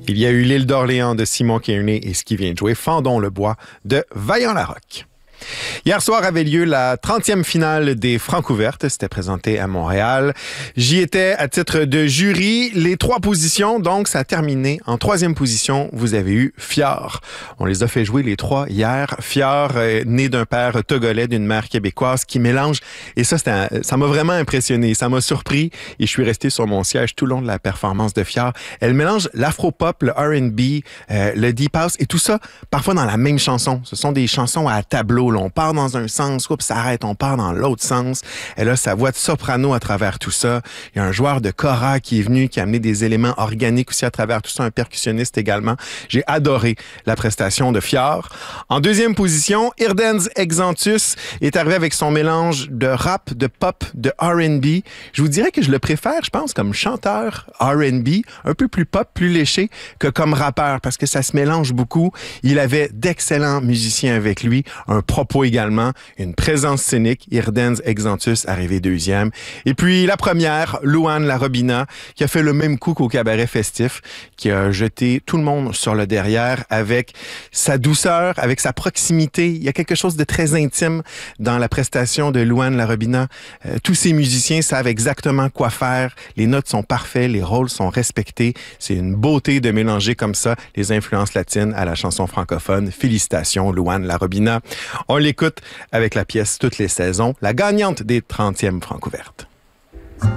Il y a eu l'île d'Orléans de Simon Kearney et ce qui vient de jouer Fendons le bois de Vaillant-Larocque. Hier soir avait lieu la 30e finale des Francouvertes. C'était présenté à Montréal. J'y étais à titre de jury. Les 3 positions, donc, ça a terminé. En 3e position, vous avez eu Fjord. On les a fait jouer les 3 hier. Fjord, né d'un père togolais, d'une mère québécoise, qui mélange. Et ça m'a vraiment impressionné. Ça m'a surpris et je suis resté sur mon siège tout le long de la performance de Fjord. Elle mélange l'afro-pop, le R&B, le deep house et tout ça, parfois dans la même chanson. Ce sont des chansons à tableau. Là, on part dans un sens, oups, ça arrête, on part dans l'autre sens. Elle a sa voix de soprano à travers tout ça. Il y a un joueur de kora qui est venu, qui a amené des éléments organiques aussi à travers tout ça, un percussionniste également. J'ai adoré la prestation de Fjord. En 2e position, Irdenz Exantus est arrivé avec son mélange de rap, de pop, de R&B. Je vous dirais que je le préfère, je pense, comme chanteur R&B, un peu plus pop, plus léché que comme rappeur, parce que ça se mélange beaucoup. Il avait d'excellents musiciens avec lui, un propos également, une présence scénique. Irdenz Exantus arrivé 2e. Et puis la première, Louane Larobina, qui a fait le même coup qu'au cabaret festif, qui a jeté tout le monde sur le derrière avec sa douceur, avec sa proximité. Il y a quelque chose de très intime dans la prestation de Louane Larobina. Tous ces musiciens savent exactement quoi faire. Les notes sont parfaites, les rôles sont respectés. C'est une beauté de mélanger comme ça les influences latines à la chanson francophone. Félicitations, Louane Larobina. On l'écoute avec la pièce Toutes les saisons, la gagnante des 30e Francouvertes.